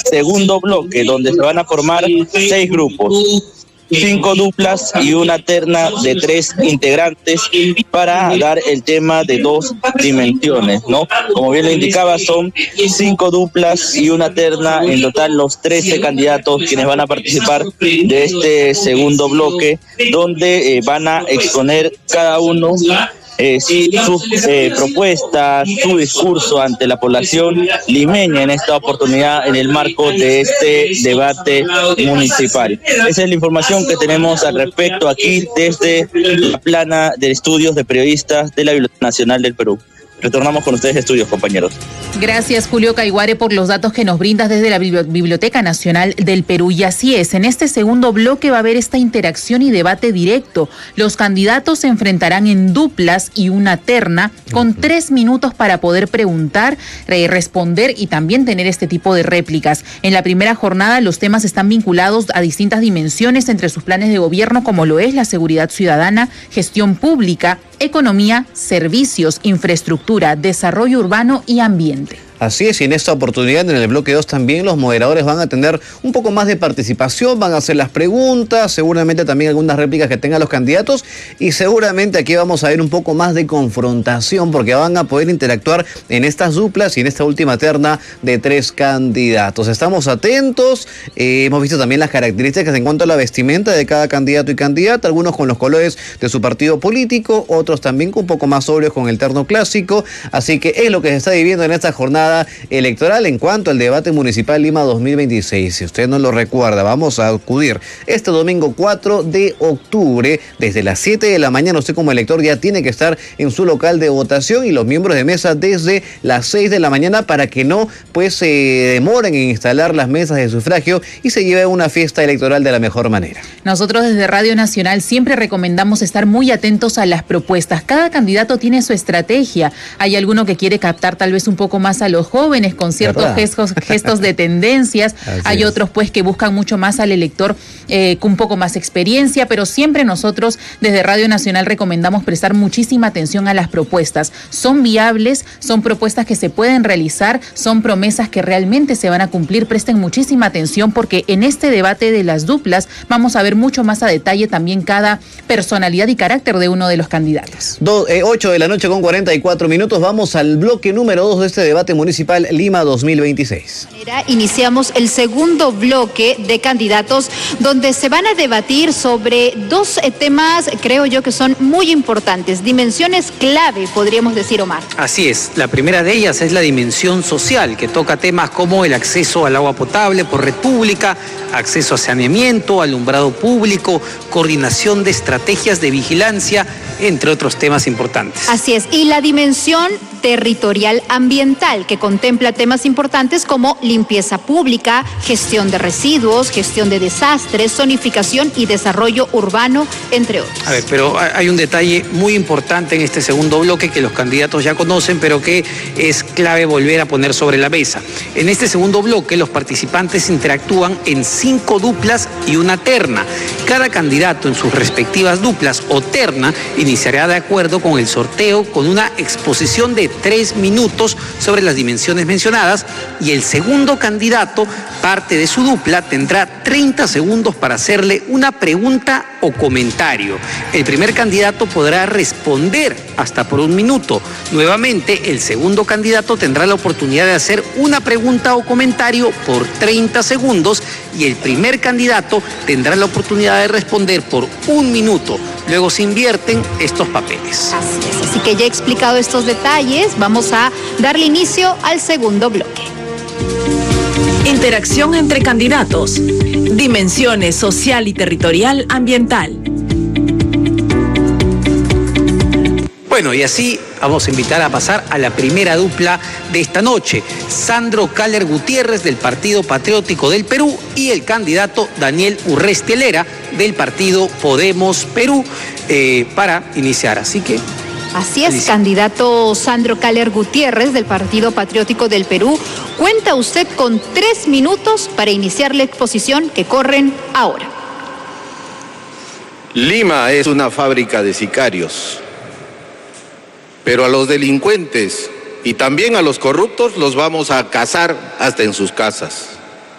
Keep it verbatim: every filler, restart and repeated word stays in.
segundo bloque, donde se van a formar seis grupos, cinco duplas y una terna de tres integrantes para dar el tema de dos dimensiones, ¿no? Como bien le indicaba, son cinco duplas y una terna, en total los trece candidatos quienes van a participar de este segundo bloque, donde eh, van a exponer cada uno Eh, sus eh, propuestas, su discurso ante la población limeña en esta oportunidad en el marco de este debate municipal. Esa es la información que tenemos al respecto aquí desde la plana de estudios de periodistas de la Biblioteca Nacional del Perú. Retornamos con ustedes, estudios, compañeros. Gracias, Julio Caiguare, por los datos que nos brindas desde la Biblioteca Nacional del Perú. Y así es, en este segundo bloque va a haber esta interacción y debate directo. Los candidatos se enfrentarán en duplas y una terna con tres minutos para poder preguntar, eh, responder y también tener este tipo de réplicas. En la primera jornada los temas están vinculados a distintas dimensiones entre sus planes de gobierno, como lo es la seguridad ciudadana, gestión pública, economía, servicios, infraestructura, desarrollo urbano y ambiente. Así es, y en esta oportunidad, en el bloque dos también, los moderadores van a tener un poco más de participación, van a hacer las preguntas, seguramente también algunas réplicas que tengan los candidatos, y seguramente aquí vamos a ver un poco más de confrontación, porque van a poder interactuar en estas duplas y en esta última terna de tres candidatos. Estamos atentos, eh, hemos visto también las características en cuanto a la vestimenta de cada candidato y candidata, algunos con los colores de su partido político, otros también un poco más sobrios con el terno clásico, así que es lo que se está viviendo en esta jornada electoral en cuanto al debate municipal Lima dos mil veintiséis. Si usted no lo recuerda, vamos a acudir este domingo cuatro de octubre desde las siete de la mañana. Usted como elector ya tiene que estar en su local de votación y los miembros de mesa desde las seis de la mañana para que no pues se demoren en instalar las mesas de sufragio y se lleve una fiesta electoral de la mejor manera. Nosotros desde Radio Nacional siempre recomendamos estar muy atentos a las propuestas. Cada candidato tiene su estrategia. Hay alguno que quiere captar tal vez un poco más a los jóvenes con ciertos gestos, gestos de tendencias. Así Hay es. otros pues que buscan mucho más al elector eh, con un poco más experiencia, pero siempre nosotros desde Radio Nacional recomendamos prestar muchísima atención a las propuestas. Son viables, son propuestas que se pueden realizar, son promesas que realmente se van a cumplir. Presten muchísima atención porque en este debate de las duplas vamos a ver mucho más a detalle también cada personalidad y carácter de uno de los candidatos. Do, eh, ocho de la noche con cuarenta y cuatro minutos, vamos al bloque número dos de este debate municipal Municipal Lima dos mil veintiséis. Iniciamos el segundo bloque de candidatos donde se van a debatir sobre dos temas, creo yo que son muy importantes, dimensiones clave, podríamos decir, Omar. Así es, la primera de ellas es la dimensión social, que toca temas como el acceso al agua potable por red pública, acceso a saneamiento, alumbrado público, coordinación de estrategias de vigilancia, entre otros temas importantes. Así es, y la dimensión territorial ambiental, que contempla temas importantes como limpieza pública, gestión de residuos, gestión de desastres, zonificación y desarrollo urbano, entre otros. A ver, pero hay un detalle muy importante en este segundo bloque que los candidatos ya conocen, pero que es clave volver a poner sobre la mesa. En este segundo bloque, los participantes interactúan en cinco duplas y una terna. Cada candidato en sus respectivas duplas o terna iniciará de acuerdo con el sorteo con una exposición de tres minutos sobre las dimensiones mencionadas y el segundo candidato, parte de su dupla, tendrá treinta segundos para hacerle una pregunta o comentario. El primer candidato podrá responder hasta por un minuto. Nuevamente, el segundo candidato tendrá la oportunidad de hacer una pregunta o comentario por treinta segundos y el primer candidato tendrá la oportunidad de responder por un minuto. Luego se invierten estos papeles. Así es, así que ya he explicado estos detalles, vamos a darle inicio al segundo bloque. Interacción entre candidatos. Dimensiones social y territorial ambiental. Bueno, y así vamos a invitar a pasar a la primera dupla de esta noche. Sandro Caller Gutiérrez del Partido Patriótico del Perú y el candidato Daniel Urresti Helera del Partido Podemos Perú eh, para iniciar. Así que... Así es, candidato Sandro Caller Gutiérrez del Partido Patriótico del Perú. Cuenta usted con tres minutos para iniciar la exposición que corren ahora. Lima es una fábrica de sicarios, pero a los delincuentes y también a los corruptos los vamos a cazar hasta en sus casas.